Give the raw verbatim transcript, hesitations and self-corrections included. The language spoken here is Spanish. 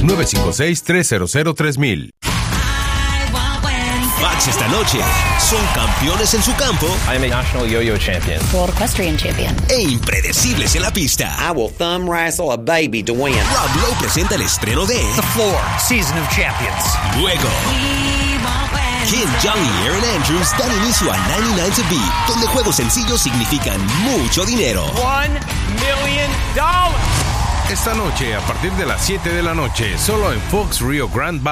nueve cinco seis, tres cero cero, tres mil. Bucks esta noche son campeones en su campo. I am a national yo-yo champion. World equestrian champion. E impredecibles en la pista. I will thumb wrestle a baby to win. Rob Lowe presenta el estreno de The Floor, Season of Champions. Luego, Kim Jong y Aaron Andrews dan inicio a noventa y nueve to Beat, donde juegos sencillos significan mucho dinero. One million dollars. Esta noche, a partir de las siete de la noche, solo en Fox Rio Grande Valley.